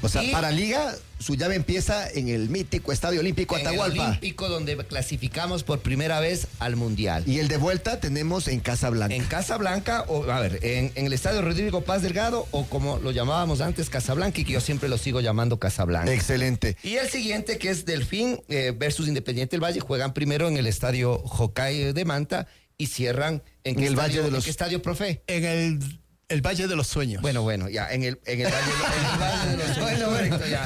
O sea, para Liga, su llave empieza en el mítico Estadio Olímpico Atahualpa. En el Olímpico, donde clasificamos por primera vez al Mundial. Y el de vuelta tenemos en Casablanca. En Casablanca, en el Estadio Rodrigo Paz Delgado, o como lo llamábamos antes, Casablanca, y que yo siempre lo sigo llamando Casablanca. Excelente. Y el siguiente, que es Delfín versus Independiente del Valle, juegan primero en el Estadio Jocay de Manta y cierran en el Valle de los... ¿En qué estadio, profe? En el Valle de los Sueños. Bueno, ya, en el Valle de los Sueños. Bueno, ya.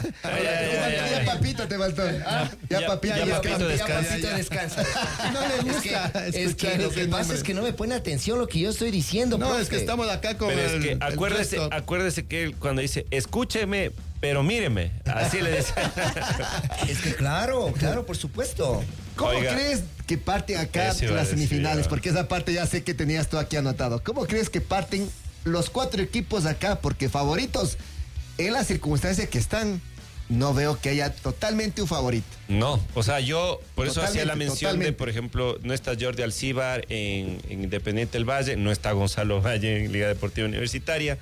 Ya papito te faltó. Ya papito descansa. No le gusta. Es que lo que pasa es que no me pone atención lo que yo estoy diciendo. No, es que estamos acá con pero es que acuérdese que él cuando dice, escúcheme, pero míreme. Así le dice. Es que claro, por supuesto. ¿Cómo crees que parten acá las semifinales? Porque esa parte ya sé que tenías tú aquí anotado. ¿Cómo crees que parten los 4 equipos acá? Porque favoritos, en las circunstancias que están, no veo que haya totalmente un favorito. No, o sea, yo por eso hacía la mención de, por ejemplo, no está Jordi Alcíbar en Independiente del Valle, no está Gonzalo Valle en Liga Deportiva Universitaria,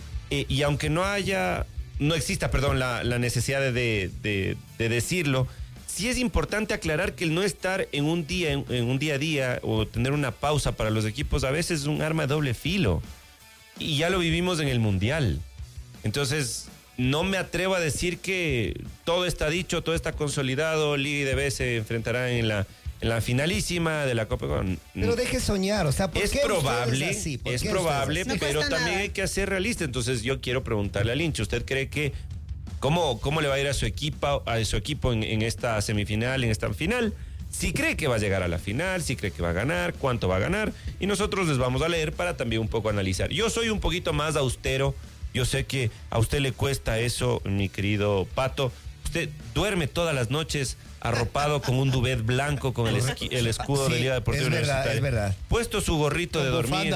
y aunque no exista la necesidad de decirlo, sí es importante aclarar que el no estar en un día a día o tener una pausa para los equipos a veces es un arma de doble filo. Y ya lo vivimos en el Mundial. Entonces, no me atrevo a decir que todo está dicho, todo está consolidado. Liga y DB se enfrentarán en la finalísima de la Copa. Pero deje soñar, o sea, ¿por es qué probable, así? es probable, no pero también hay que ser realista. Entonces, yo quiero preguntarle al hincha, ¿usted cree que cómo le va a ir a su equipo en esta semifinal, en esta final? Si cree que va a llegar a la final, si cree que va a ganar, cuánto va a ganar, y nosotros les vamos a leer para también un poco analizar. Yo soy un poquito más austero, yo sé que a usted le cuesta eso, mi querido Pato. Usted duerme todas las noches arropado con un duvet blanco con el escudo de Liga Deportiva Universitaria. Es verdad. Puesto su gorrito de dormir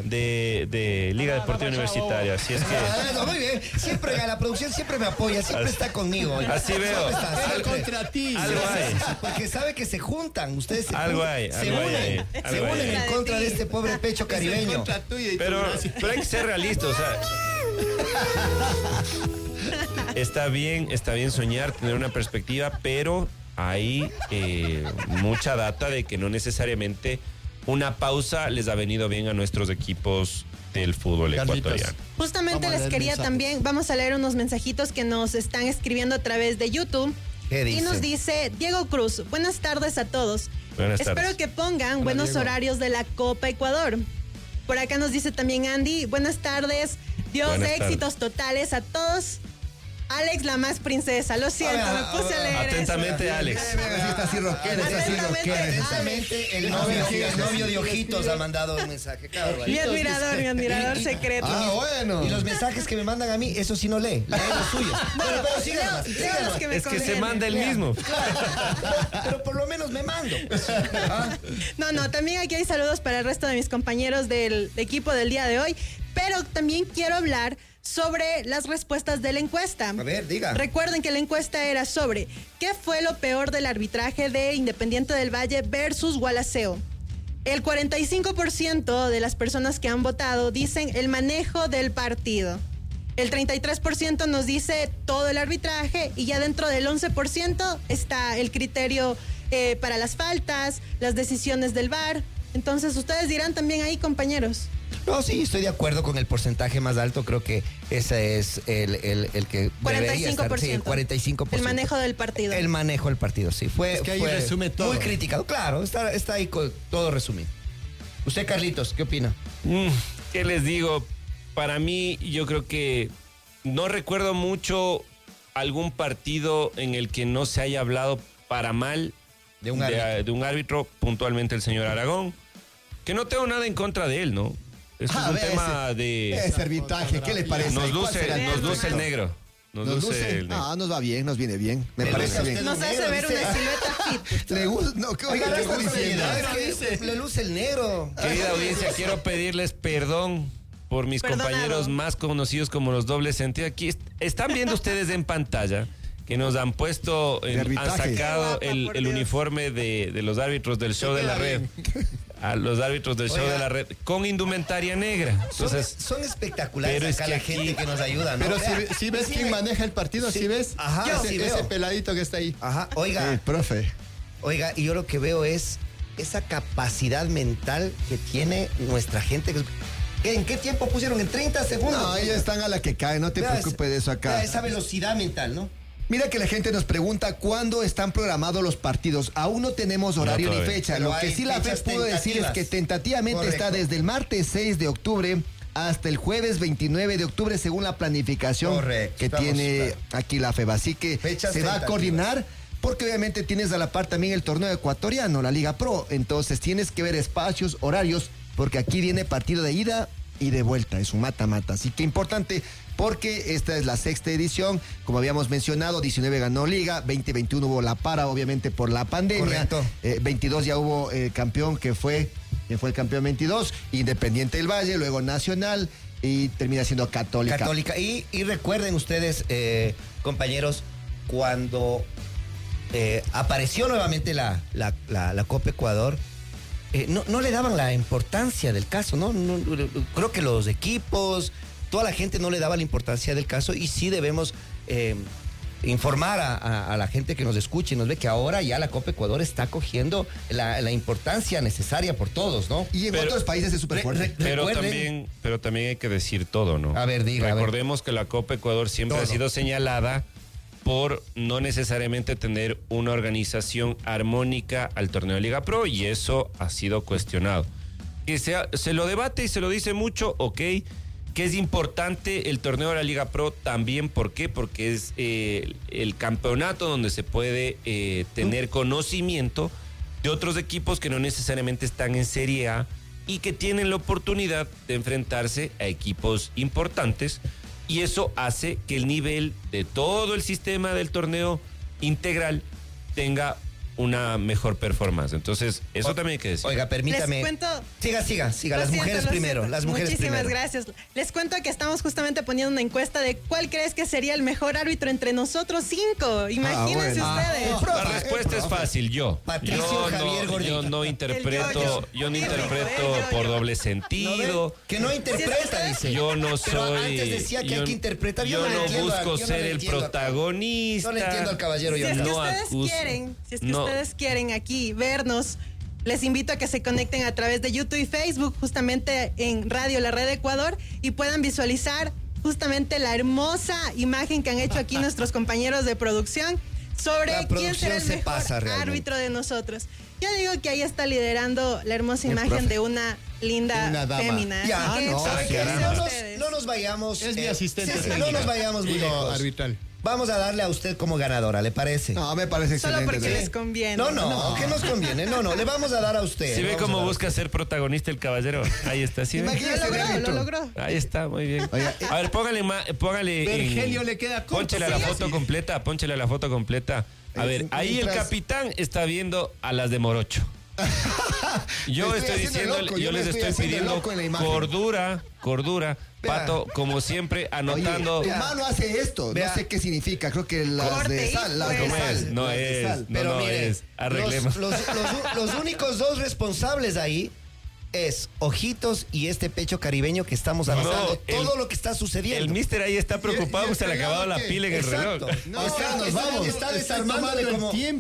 de Liga Deportiva Universitaria. Así es que... No, muy bien. Siempre la producción siempre me apoya, siempre está conmigo. Así veo. Contra ti. Algo hay. Porque sabe que se juntan. Ustedes se unen en contra de este pobre pecho caribeño. Pero hay que ser realistas, o sea... Está bien soñar, tener una perspectiva, pero hay mucha data de que no necesariamente una pausa les ha venido bien a nuestros equipos del fútbol ecuatoriano. Justamente les quería también, vamos a leer unos mensajitos que nos están escribiendo a través de YouTube. ¿Qué dice? Y nos dice Diego Cruz, buenas tardes a todos. Buenas tardes. Espero que pongan buenos horarios de la Copa Ecuador. Por acá nos dice también Andy, buenas tardes, Dios de éxitos totales a todos. Alex, la más princesa, lo siento, me puse a leer atentamente, eso. Alex. Está así rockera, Atentamente, el novio de Ojitos ha mandado un mensaje. Mi admirador secreto. Bueno. Y los mensajes que me mandan a mí, eso sí no lee los suyos. Pero síganos. Es que se manda el mismo. Pero por lo menos me mando. No, también aquí hay saludos para el resto de mis compañeros del equipo del día de hoy, pero también quiero hablar sobre las respuestas de la encuesta. A ver, diga. Recuerden que la encuesta era sobre ¿qué fue lo peor del arbitraje de Independiente del Valle versus Gualaceo? El 45% de las personas que han votado dicen el manejo del partido. El 33% nos dice todo el arbitraje y ya dentro del 11% está el criterio para las faltas, las decisiones del VAR. Entonces, ustedes dirán también ahí, compañeros. No, sí, estoy de acuerdo con el porcentaje más alto. Creo que ese es el que 45%. debería estar. Sí, el 45%. El manejo del partido. El manejo del partido, sí. Es que ahí resume todo. Muy criticado. Claro, está ahí todo resumido. Usted, Carlitos, ¿qué opina? ¿Qué les digo? Para mí, yo creo que no recuerdo mucho algún partido en el que no se haya hablado para mal de un árbitro, puntualmente el señor Aragón, que no tengo nada en contra de él, ¿no? Es un tema de... Ese arbitraje, ¿qué le parece? Nos luce el negro. Nos luce el negro. Ah, nos va bien, nos viene bien. Me parece bien. Nos hace ver una silueta fit. Le gusta, no, oiga, ¿qué está diciendo? Le luce el negro. Querida audiencia, quiero pedirles perdón por mis compañeros más conocidos como los dobles sentidos. Aquí están viendo ustedes en pantalla que nos han puesto, han sacado el uniforme de los árbitros del show de la red. a los árbitros del show de la red con indumentaria negra. Entonces, son espectaculares pero acá es que la gente que nos ayuda, ¿no? Pero si ves quién maneja el partido, si ves ese peladito que está ahí. Ajá, oiga. El profe. Oiga, y yo lo que veo es esa capacidad mental que tiene nuestra gente. ¿En qué tiempo pusieron? ¿En 30 segundos? No, ellos están a la que cae, no te preocupes de eso acá. Esa velocidad mental, ¿no? Mira que la gente nos pregunta cuándo están programados los partidos. Aún no tenemos horario ni fecha. Pero lo que sí la FED pudo decir es que tentativamente está desde el martes 6 de octubre hasta el jueves 29 de octubre, según la planificación que tiene aquí la FEB. Así que se va a coordinar, porque obviamente tienes a la par también el torneo ecuatoriano, la Liga Pro. Entonces tienes que ver espacios, horarios, porque aquí viene partido de ida y de vuelta. Es un mata-mata. Así que importante, porque esta es la 6ª edición. Como habíamos mencionado, 19 ganó Liga, 2021 hubo la para, obviamente por la pandemia. 22 ya hubo campeón, que fue el campeón 22, Independiente del Valle, luego Nacional y termina siendo Católica. Y recuerden ustedes, compañeros, cuando apareció nuevamente la Copa Ecuador, no le daban la importancia del caso, ¿no? Creo que los equipos, toda la gente no le daba la importancia del caso, y sí debemos informar a la gente que nos escuche y nos ve que ahora ya la Copa Ecuador está cogiendo la importancia necesaria por todos, ¿no? Y en otros países es súper fuerte. Pero también hay que decir todo, ¿no? A ver, diga. Recordemos que la Copa Ecuador siempre ha sido señalada por no necesariamente tener una organización armónica al torneo de Liga Pro, y eso ha sido cuestionado. Que se lo debate y se lo dice mucho, ok. Que es importante el torneo de la Liga Pro también, ¿por qué? Porque es el campeonato donde se puede tener conocimiento de otros equipos que no necesariamente están en Serie A y que tienen la oportunidad de enfrentarse a equipos importantes, y eso hace que el nivel de todo el sistema del torneo integral tenga una mejor performance. Entonces, eso también hay que decir. Oiga, permítame. Les cuento. Siga. Las mujeres primero. Muchísimas gracias. Les cuento que estamos justamente poniendo una encuesta de cuál crees que sería el mejor árbitro entre nosotros 5. Imagínense ustedes. La respuesta es fácil, yo. Patricio Javier Gordillo. Yo no interpreto por doble sentido. Que no interpreta, dice. Yo no soy. Pero antes decía que hay que interpretar. Yo no busco ser el protagonista. No le entiendo al caballero. Si es que ustedes quieren aquí vernos, les invito a que se conecten a través de YouTube y Facebook, justamente en Radio La Red Ecuador, y puedan visualizar justamente la hermosa imagen que han hecho aquí nuestros compañeros de producción sobre quién será el mejor árbitro de nosotros. Yo digo que ahí está liderando la hermosa imagen de una linda fémina. No nos vayamos. Es mi asistente. No nos vayamos muy lejos. Arbitral. Vamos a darle a usted como ganadora, ¿le parece? No, me parece excelente. Solo porque les conviene. No, ¿qué nos conviene? No, le vamos a dar a usted. ¿Sí ve cómo busca ser protagonista el caballero? Ahí está, ¿sí ve? Lo logró. Ahí está, muy bien. A ver, póngale Virgelio le queda corto. Pónchele la foto completa. A ver, ahí el capitán está viendo a las de Morocho. Yo les estoy pidiendo cordura. Pato, como siempre, anotando. Tu mano hace esto. No sé qué significa. Creo que las de sal. No es. Arreglemos. Los únicos dos responsables ahí es Ojitos y este pecho caribeño que estamos anotando todo lo que está sucediendo. El mister ahí está preocupado, se le ha acabado la pila en el reloj. Está desarmándole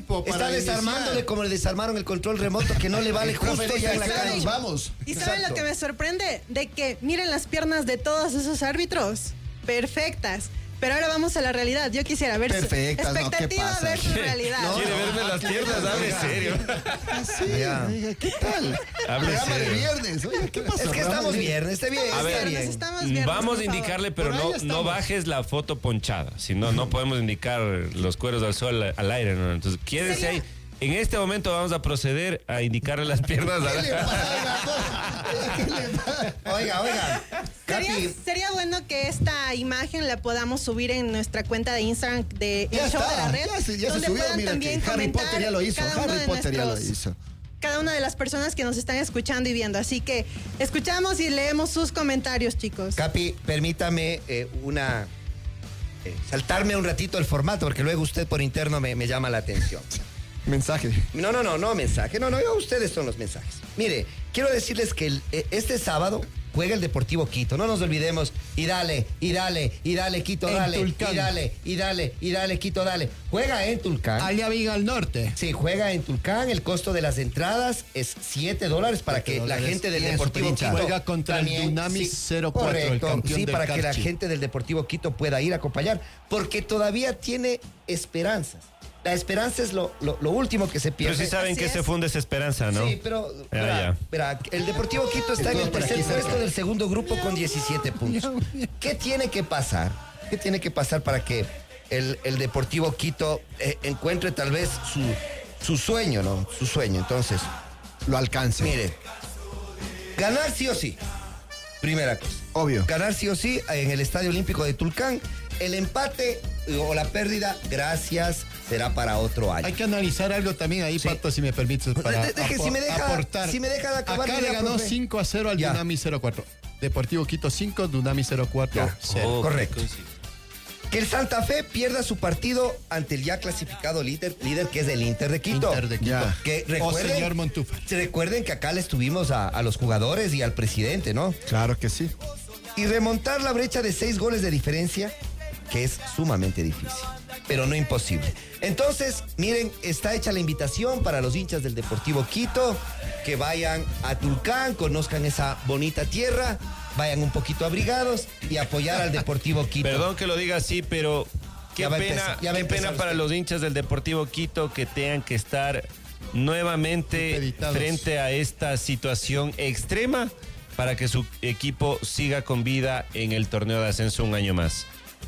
como le desarmaron el control remoto, que no le vale justo ya en la calle. Vamos. ¿Y saben lo que me sorprende? De que miren las piernas de todos esos árbitros. Perfectas. Pero ahora vamos a la realidad. Yo quisiera ver perfectas, su expectativa, ver su realidad. ¿Quiere verme las piernas? Hable serio. Oiga, ¿qué tal? Programa de viernes. Oiga, ¿qué pasa? Es que estamos viernes, está bien. A ver, vamos a indicarle, pero no bajes la foto ponchada. Si no, no podemos indicar los cueros al sol al aire, ¿no? Entonces, quédese ahí. En este momento vamos a proceder a indicarle las piernas a Oiga. Sería bueno que esta imagen la podamos subir en nuestra cuenta de Instagram de El Show de la Red. Ya se subió, mira, que Harry Potter ya lo hizo. Cada una de las personas que nos están escuchando y viendo. Así que escuchamos y leemos sus comentarios, chicos. Capi, permítame saltarme un ratito el formato, porque luego usted por interno me llama la atención. Mensaje. No mensaje. No, ustedes son los mensajes. Mire, quiero decirles que este sábado juega el Deportivo Quito. No nos olvidemos. Y dale, Quito, dale. Y dale, Quito, dale. Juega en Tulcán. Allá viga al norte. Sí, juega en Tulcán. El costo de las entradas es $7 para que la gente del Deportivo Quito juega contra el Dunamis 04, correcto, el campeón del para Carchi. que la gente del Deportivo Quito pueda ir a acompañar, porque todavía tiene esperanzas. La esperanza es lo último que se pierde. Pero sí saben que se funde esa esperanza, ¿no? Sí, pero verá, el Deportivo Quito está en el tercer puesto del segundo grupo con 17 puntos. ¿Qué tiene que pasar? ¿Qué tiene que pasar para que el Deportivo Quito encuentre tal vez su sueño, ¿no? Su sueño, entonces lo alcance. Mire, ganar sí o sí. Primera cosa. Obvio. Ganar sí o sí en el Estadio Olímpico de Tulcán. El empate o la pérdida, gracias, será para otro año. Hay que analizar algo también ahí, sí. Pato, si me permites, para aportar. Si me deja de acabar. Acá le ganó 5-0 al Dunamis 04. Deportivo Quito 5, Dunamis 04 0. Correcto. Que el Santa Fe pierda su partido ante el ya clasificado líder que es el Inter de Quito. Que recuerden, señor Montúfar. Recuerden que acá le estuvimos a los jugadores y al presidente, ¿no? Claro que sí. Y remontar la brecha de 6 goles de diferencia, que es sumamente difícil, pero no imposible. Entonces, miren, está hecha la invitación para los hinchas del Deportivo Quito, que vayan a Tulcán, conozcan esa bonita tierra, vayan un poquito abrigados y apoyar al Deportivo Quito. Perdón que lo diga así, pero qué pena para los hinchas del Deportivo Quito que tengan que estar nuevamente frente a esta situación extrema para que su equipo siga con vida en el torneo de ascenso un año más.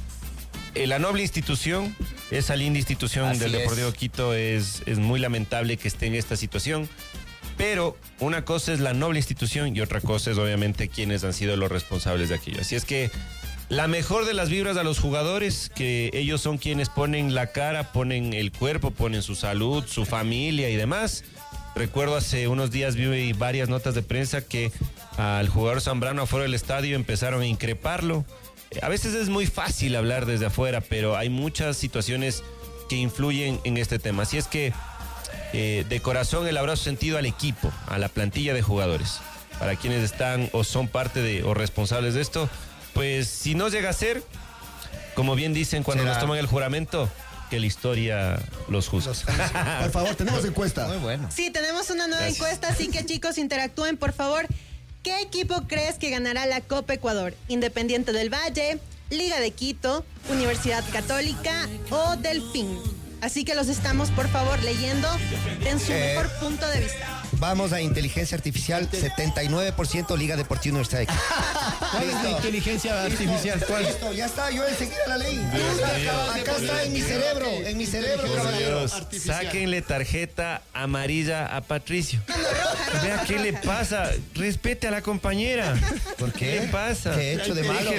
La noble institución, esa linda institución del Deportivo Quito, es muy lamentable que esté en esta situación, pero una cosa es la noble institución y otra cosa es obviamente quienes han sido los responsables de aquello. Así es que la mejor de las vibras a los jugadores, que ellos son quienes ponen la cara, ponen el cuerpo, ponen su salud, su familia y demás. Recuerdo hace unos días vi varias notas de prensa que al jugador Zambrano afuera del estadio empezaron a increparlo. A veces es muy fácil hablar desde afuera, pero hay muchas situaciones que influyen en este tema. Así es que de corazón el abrazo sentido al equipo, a la plantilla de jugadores, para quienes están o son parte de o responsables de esto. Pues si no llega a ser, como bien dicen cuando nos toman el juramento, que la historia los juzgue. Por favor, tenemos encuesta. Muy bueno. Sí, tenemos una nueva encuesta, así que chicos, interactúen, por favor. ¿Qué equipo crees que ganará la Copa Ecuador? ¿Independiente del Valle, Liga de Quito, Universidad Católica o Delfín? Así que los estamos, por favor, leyendo en su mejor punto de vista. Vamos a inteligencia artificial, 79% Liga Deportiva Universidad de Quito. ¿Cuál es la inteligencia artificial? ¿Cuál? Listo, ya está, yo enseguida la ley. Acá está en mi cerebro, caballero. Sáquenle tarjeta amarilla a Patricio. Vea qué le pasa. Respete a la compañera. ¿Por qué? ¿Qué le pasa? ¿Qué he hecho de malo?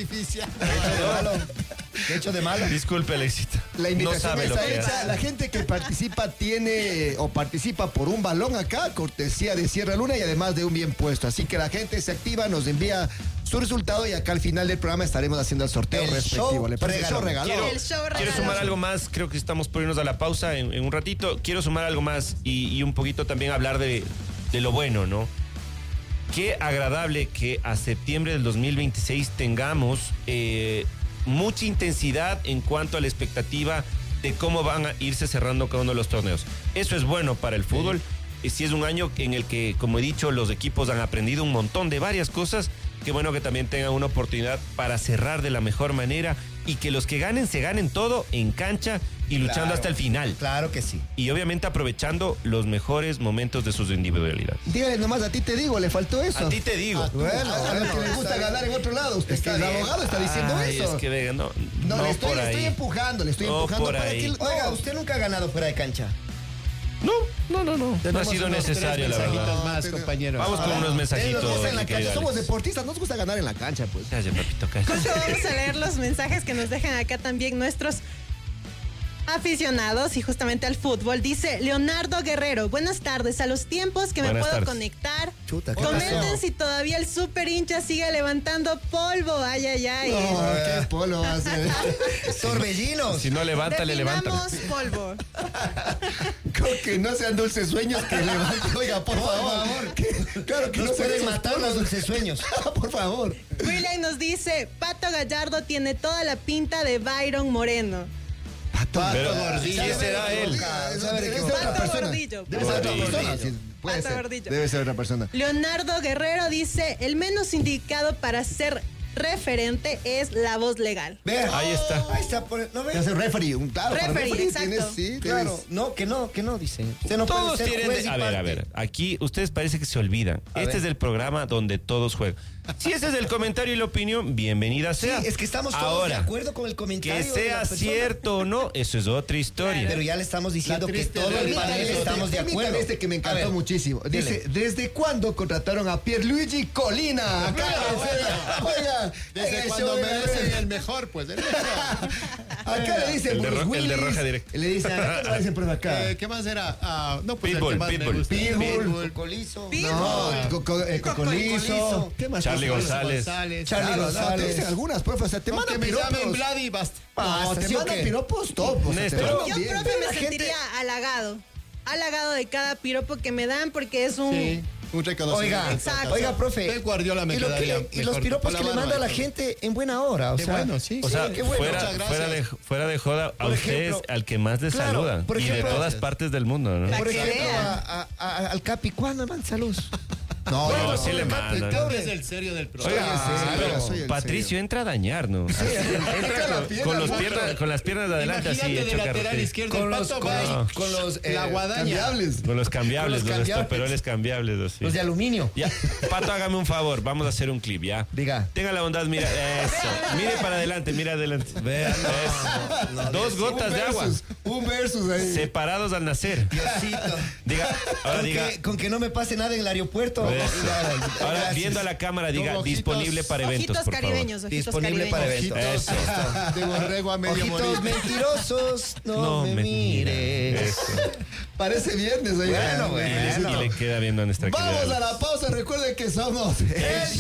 ¿Qué he hecho de malo? Disculpe, Alexita. La invitación no sabe lo que hecha. La gente que participa participa por un balón acá, cortesía de Sierra Luna y además de un bien puesto. Así que la gente se activa, nos envía su resultado y acá al final del programa estaremos haciendo el sorteo respectivo. ¿Le parece? Quiero sumar algo más, creo que estamos por irnos a la pausa en un ratito. Quiero sumar algo más y un poquito también hablar de lo bueno, ¿no? Qué agradable que a septiembre del 2026 tengamos mucha intensidad en cuanto a la expectativa de cómo van a irse cerrando cada uno de los torneos. Eso es bueno para el fútbol. Sí es un año en el que, como he dicho, los equipos han aprendido un montón de varias cosas. Qué bueno que también tengan una oportunidad para cerrar de la mejor manera y que los que ganen se ganen todo en cancha y luchando hasta el final. Claro que sí. Y obviamente aprovechando los mejores momentos de sus individualidades. Dígale nomás, a ti te digo, le faltó eso. A ti te digo. A lo que le gusta ganar en otro lado. Usted el abogado está diciendo eso. Es que venga, no le estoy empujando, por ahí. Oiga, ¿usted nunca ha ganado fuera de cancha? No ha sido necesario, la verdad. Más, compañeros. Vamos con unos mensajitos. En la cancha. Somos deportistas, nos gusta ganar en la cancha, pues. Cállate, papito, cállate. Vamos a leer los mensajes que nos dejan acá también nuestros aficionados y justamente al fútbol. Dice Leonardo Guerrero, buenas tardes, a los tiempos que me puedo conectar. Chuta, ¿qué comenten pasó? si todavía el super hincha sigue levantando polvo. Ay, ay, ay. No, qué polvo va a ser. Torbellinos. Si no levanta, le levanta. Definamos polvo. Como que no sean dulces sueños que levanten. Oiga, por favor. Claro que Nos no se pueden matar los dulces sueños. Por favor. William nos dice, Pato Gallardo tiene toda la pinta de Byron Moreno. Pero Gordillo. ¿quién será él? Debe ser otra Pato persona. Gordillo. Debe ser otra Gordillo. persona. Sí, puede Pato ser. Gordillo. Debe ser otra persona. Leonardo Guerrero dice, el menos indicado para ser referente es la voz legal. Vea. Ahí está. Ahí está. ¿No Que ves? hace referee. Claro, para Referee, exacto. tienes, sí, Claro. No, que no, dicen. Usted no Todos puede ser tienen. juez y A ver, parte. aquí ustedes parece que se olvidan. A Este ver. es el programa donde todos juegan. Si ese es el comentario y la opinión, bienvenida Sí, sea. es que estamos todos Ahora, de acuerdo con el comentario. que de la sea persona. cierto o no, eso es otra historia. Pero ya le estamos diciendo La que triste todo el realidad. panel estamos de Permítame acuerdo. este que me A encantó ver, muchísimo. Dice, dile. ¿desde cuándo contrataron a Pierluigi Colina? Acá, oiga, Desde cuando merecen el mejor, pues. El mejor. acá le dicen El de Bruce el de Willis. roja directa. Le dicen, ¿qué le dicen por acá? ¿Qué más era? No, pues Pitbull, el que más Pitbull. me gusta. Pitbull. Cocolizo. No, Cocolizo. Cocolizo. ¿Qué más? Charlie cosas? González. Charlie Claro, no, te González. dicen algunas, profe. O sea, te Con mandan que me llamen piropos. Vlad y basta. No, Basta, te ¿sí o mandan qué? piropos top. O sea, te Néstor. mandan Yo, bien. profe, Pero me la gente- sentiría halagado de cada piropo que me dan porque es un... Sí, un reconocimiento. Oiga, Exacto. oiga, profe. Pep Guardiola me y, lo que quedaría le- y los mejor. piropos Con que le mano manda a la ahí. gente en buena hora. O Qué sea, bueno, sí. O sea, sí, qué bueno. Muchas gracias. fuera de joda, a Por ustedes ejemplo, al que más les claro, saludan. por Y de ejemplo, todas partes del mundo, ¿no? La por que ejemplo, vea. al Capi, ¿cuándo me mandan saludos? No, No, no, sí le El mandan. pobre es el serio del programa. Oiga, Soy el pero serio. Patricio entra a dañarnos. Entra la con, pierna, con los mucho. con las piernas de adelante así, Imagínate hecho de lateral carrete. izquierdo. Con el los, Pato con va los, y- con los, la guadaña. cambiables. Con los cambiables, Con los los cambiables. estoperoles cambiables. Así. los de aluminio. Ya, Pato, hágame un favor, vamos a hacer un clip, ¿ya? Diga. Tenga la bondad, mira, eso. Mire para adelante, mira adelante. Vean, Eso. Dos gotas de agua, Un versus ahí. separados al nacer. Diosito. Diga, ahora diga. Con que no me pase nada en el aeropuerto. Eso. Ahora, Gracias. viendo a la cámara, diga, Como ojitos- disponible para eventos, Ojitos por favor. caribeños, ojitos Disponible para caribeños. eventos. Eso. De borrego a medio Ojitos morir. mentirosos, no, me mires. Eso. Parece viernes ahí. Bueno, Y le queda viendo a nuestra querida Vamos a la pausa. Recuerden que somos...